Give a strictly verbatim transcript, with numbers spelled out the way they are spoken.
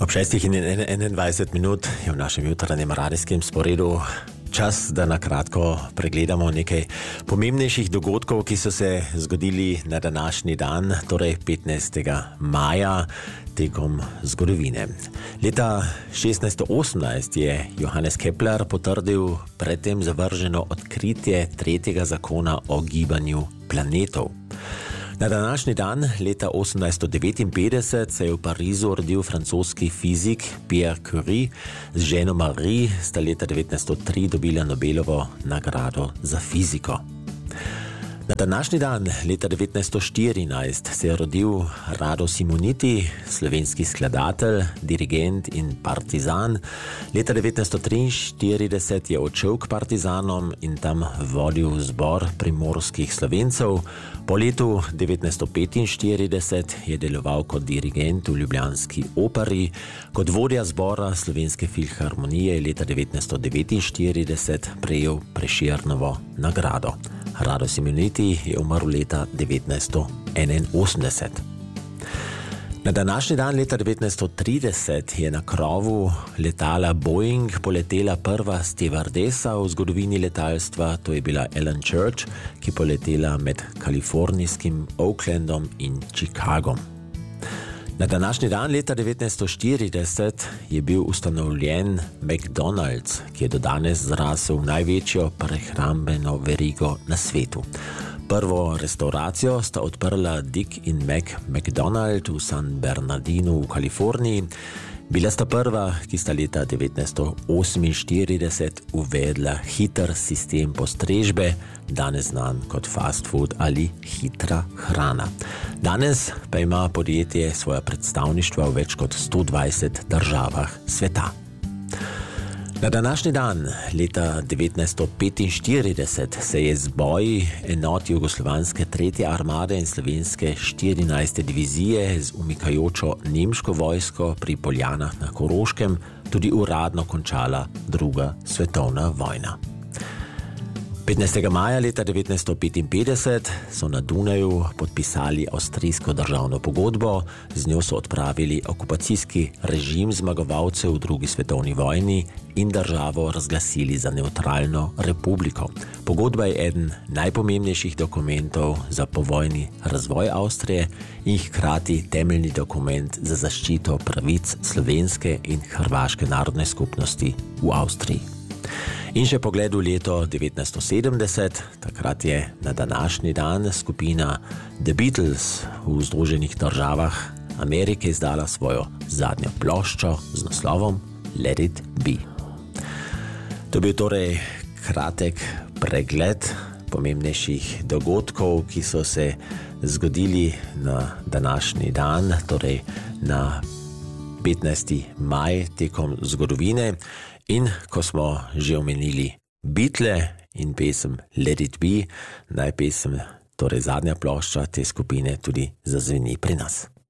Ob šestih in enaindvajset minut je v našem jutranjem radijskem sporedu čas, da na kratko pregledamo nekaj pomembnejših dogodkov, ki so se zgodili na današnji dan, torej petnajstega maja, tekom zgodovine. Leta šestnajststo osemnajst je Johannes Kepler potrdil predtem zavrženo odkritje tretjega zakona o gibanju planetov. Na današnji dan, leta osemnajststo devetinpetdeset, se je v Parizu rodil francoski fizik Pierre Curie. Z ženo Marie sta leta devetnajststo tri dobila Nobelovo nagrado za fiziko. Na današnji dan, leta devetnajststo štirinajst, se je rodil Rado Simoniti, slovenski skladatelj, dirigent in partizan. Leta devetnajststo triinštirideset je odšel k partizanom in tam vodil zbor primorskih Slovencev. Po letu devetnajststo petinštirideset je deloval kot dirigent v ljubljanski operi, kot vodja zbora Slovenske filharmonije je leta devetnajststo devetinštirideset prejel Prešernovo nagrado. Rado Simoniti je umrl leta devetnajststo enainosemdeset. Na današnji dan, leta devetnajststo trideset, je na krovu letala Boeing poletela prva stevardesa v zgodovini letalstva, to je bila Ellen Church, ki poletela med kalifornijskim Oaklandom in Chicagom. Na današnji dan, leta devetnajststo štirideset, je bil ustanovljen McDonald's, ki je do danes zrasel v največjo prehrambeno verigo na svetu. Prvo restauracijo sta odprla Dick in Mac McDonald v San Bernardinu v Kaliforniji. Bila sta prva, ki sta leta devetnajststo oseminštirideset uvedla hiter sistem postrežbe, danes znan kot fast food ali hitra hrana. Danes pa ima podjetje svoja predstavništva v več kot sto dvajset državah sveta. Na današnji dan, leta devetnajststo petinštirideset, se je z boji enot jugoslovanske tretje armade in slovenske štirinajste divizije z umikajočo nemško vojsko pri Poljanah na Koroškem tudi uradno končala druga svetovna vojna. petnajstega maja leta devetnajststo petinpetdeset so na Dunaju podpisali avstrijsko državno pogodbo, z njo so odpravili okupacijski režim zmagovalcev v drugi svetovni vojni in državo razglasili za nevtralno republiko. Pogodba je eden najpomembnejših dokumentov za povojni razvoj Avstrije in hkrati temeljni dokument za zaščito pravic slovenske in hrvaške narodne skupnosti v Avstriji. In še pogled v leto devetnajststo sedemdeset, takrat je na današnji dan skupina The Beatles v Združenih državah Amerike izdala svojo zadnjo ploščo z naslovom Let It Be. To je bil torej kratek pregled pomembnejših dogodkov, ki so se zgodili na današnji dan, torej na petnajsti maj tekom zgodovine. In ko smo že omenili Beatle in pesem Let It Be, naj pesem, torej zadnja plošča te skupine, tudi zazveni pri nas.